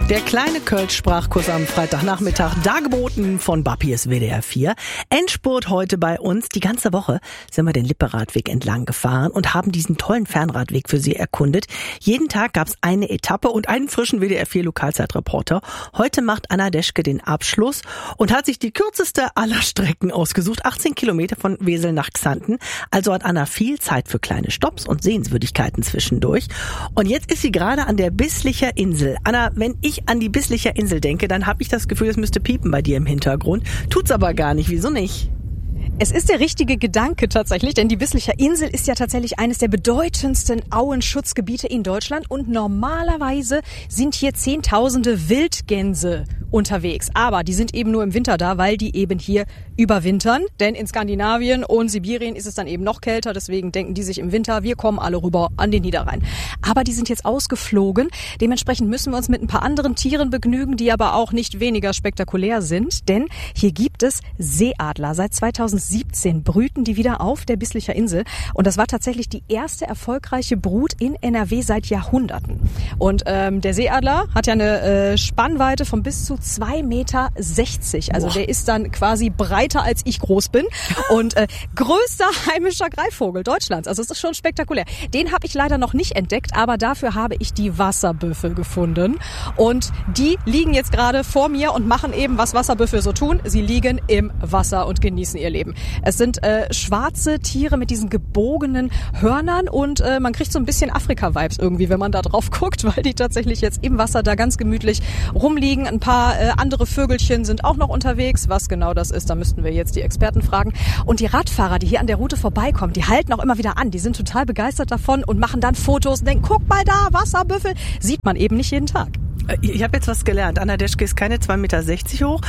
Der kleine Kölsch-Sprachkurs am Freitagnachmittag, dargeboten von Bappies WDR 4. Endspurt heute bei uns. Die ganze Woche sind wir den Lippe-Radweg entlang gefahren und haben diesen tollen Fernradweg für Sie erkundet. Jeden Tag gab es eine Etappe und einen frischen WDR 4 Lokalzeitreporter. Heute macht Anna Deschke den Abschluss und hat sich die kürzeste aller Strecken ausgesucht. 18 Kilometer von Wesel nach Xanten. Also hat Anna viel Zeit für kleine Stopps und Sehenswürdigkeiten zwischendurch. Und jetzt ist sie gerade an der Bisslicher Insel. Anna, wenn ich an die Bisslicher Insel denke, dann habe ich das Gefühl, es müsste piepen bei dir im Hintergrund. Tut's aber gar nicht. Wieso nicht? Es ist der richtige Gedanke tatsächlich, denn die Bisslicher Insel ist ja tatsächlich eines der bedeutendsten Auenschutzgebiete in Deutschland und normalerweise sind hier Zehntausende Wildgänse unterwegs. Aber die sind eben nur im Winter da, weil die eben hier überwintern. Denn in Skandinavien und Sibirien ist es dann eben noch kälter, deswegen denken die sich im Winter, wir kommen alle rüber an den Niederrhein. Aber die sind jetzt ausgeflogen, dementsprechend müssen wir uns mit ein paar anderen Tieren begnügen, die aber auch nicht weniger spektakulär sind, denn hier gibt es Seeadler. Seit 2017 brüten die wieder auf der Bisslicher Insel und das war tatsächlich die erste erfolgreiche Brut in NRW seit Jahrhunderten. Und der Seeadler hat ja eine Spannweite von bis zu 2,60 Meter. Also der ist dann quasi breiter als ich groß bin und größter heimischer Greifvogel Deutschlands. Also es ist schon spektakulär. Den habe ich leider noch nicht entdeckt, aber dafür habe ich die Wasserbüffel gefunden und die liegen jetzt gerade vor mir und machen eben, was Wasserbüffel so tun. Sie liegen im Wasser und genießen ihr Leben. Es sind schwarze Tiere mit diesen gebogenen Hörnern und man kriegt so ein bisschen Afrika-Vibes irgendwie, wenn man da drauf guckt, weil die tatsächlich jetzt im Wasser da ganz gemütlich rumliegen. Ein paar andere Vögelchen sind auch noch unterwegs. Was genau das ist, da müssten wir jetzt die Experten fragen. Und die Radfahrer, die hier an der Route vorbeikommen, die halten auch immer wieder an. Die sind total begeistert davon und machen dann Fotos und denken, guck mal da, Wasserbüffel. Sieht man eben nicht jeden Tag. Ich habe jetzt was gelernt. Anna Deschke ist keine 2,60 Meter hoch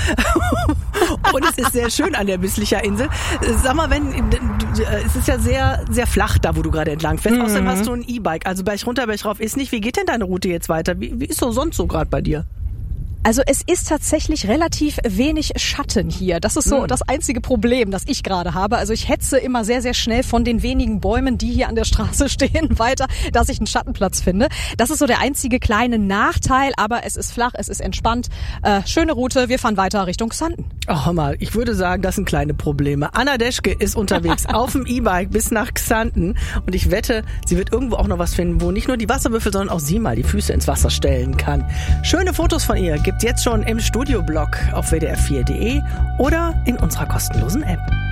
und es ist sehr schön an der Bisslicher Insel. Sag mal, es ist ja sehr, sehr flach da, wo du gerade entlang fährst. Außerdem hast du ein E-Bike, also Berg runter, Berg rauf ist nicht. Wie geht denn deine Route jetzt weiter? Wie ist so sonst so gerade bei dir? Also es ist tatsächlich relativ wenig Schatten hier. Das ist so das einzige Problem, das ich gerade habe. Also ich hetze immer sehr, sehr schnell von den wenigen Bäumen, die hier an der Straße stehen, weiter, dass ich einen Schattenplatz finde. Das ist so der einzige kleine Nachteil, aber es ist flach, es ist entspannt. Schöne Route, wir fahren weiter Richtung Xanten. Ach mal, ich würde sagen, das sind kleine Probleme. Anna Deschke ist unterwegs auf dem E-Bike bis nach Xanten und ich wette, sie wird irgendwo auch noch was finden, wo nicht nur die Wasserbüffel, sondern auch sie mal die Füße ins Wasser stellen kann. Schöne Fotos von ihr gibt's jetzt schon im Studioblog auf wdr4.de oder in unserer kostenlosen App.